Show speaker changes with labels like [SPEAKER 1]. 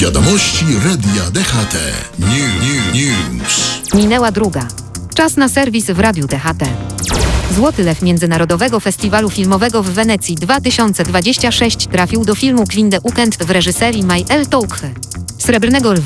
[SPEAKER 1] Wiadomości Radia DHT. News.
[SPEAKER 2] Minęła druga. Czas na serwis w Radiu DHT. Złoty Lew Międzynarodowego Festiwalu Filmowego w Wenecji 2026 trafił do filmu Queen the Weekend w reżyserii Maj El Toukhy. Srebrnego